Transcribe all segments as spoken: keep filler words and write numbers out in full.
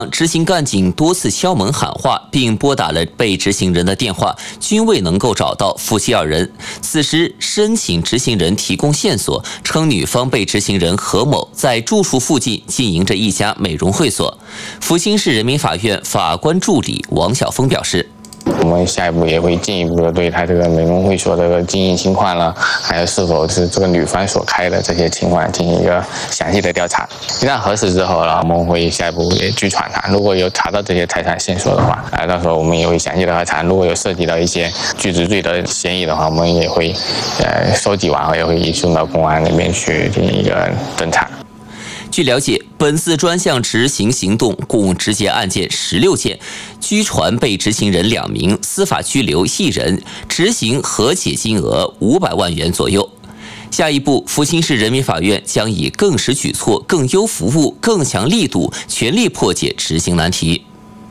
执行干警多次敲门喊话，并拨打了被执行人的电话，均未能够找到夫妻二人。此时，申请执行人提供线索，称女方被执行人何某在住处附近经营着一家美容会所。福清市人民法院法官助理王晓峰表示。 我们下一步也会进一步的对他这个美容会所的经营情况呢，还有是否是这个女方所开的这些情况进行一个详细的调查。一旦核实之后呢，我们会下一步也拘传他。如果有查到这些财产线索的话，啊，到时候我们也会详细的核查。如果有涉及到一些拒执罪的嫌疑的话，我们也会呃收集完后也会移送到公安那边去进行一个侦查。 据了解，本次专项执行行动共执结案件十六件，拘传被执行人两名，司法拘留一人，执行和解金额五百万元左右。下一步，福清市人民法院将以更实举措、更优服务、更强力度，全力破解执行难题。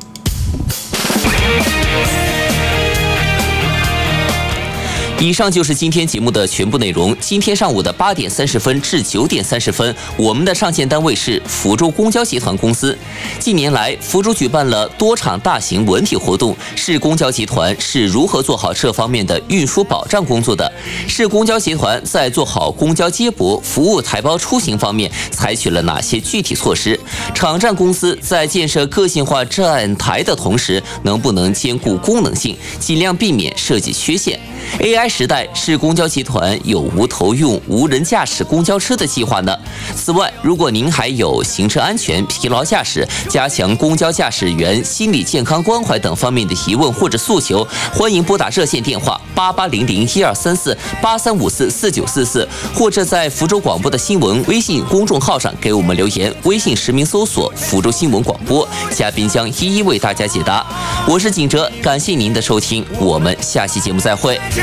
以上就是今天节目的全部内容。今天上午的八点三十分至九点三十分，我们的上线单位是福州公交集团公司。近年来，福州举办了多场大型文体活动。市公交集团是如何做好这方面的运输保障工作的？市公交集团在做好公交接驳、服务台胞出行方面采取了哪些具体措施？场站公司在建设个性化站台的同时，能不能兼顾功能性，尽量避免设计缺陷？ A I 时代，市公交集团有无投用无人驾驶公交车的计划呢？此外，如果您还有行车安全、疲劳驾驶、加强公交驾驶员心理健康关怀等方面的疑问或者诉求，欢迎拨打热线电话八八零零一二三四八三五四四九四四，或者在福州广播的新闻微信公众号上给我们留言，微信实名搜索“福州新闻广播”，嘉宾将一一为大家解答。我是景哲，感谢您的收听，我们下期节目再会。